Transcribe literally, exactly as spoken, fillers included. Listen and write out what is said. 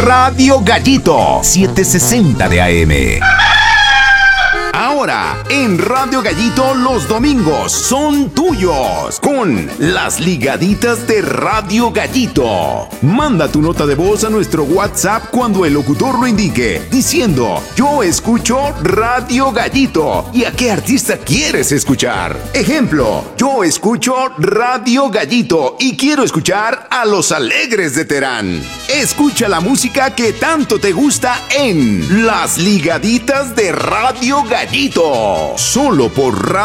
Radio Gallito, setecientos sesenta de A M. Ahora, en Radio Gallito los domingos son tuyos con las ligaditas de Radio Gallito. Manda tu nota de voz a nuestro WhatsApp cuando el locutor lo indique, diciendo: yo escucho Radio Gallito y a qué artista quieres escuchar. Ejemplo: yo escucho Radio Gallito y quiero escuchar a Los Alegres de Terán. Escucha la música que tanto te gusta en las ligaditas de Radio Gallito. Solo por Radio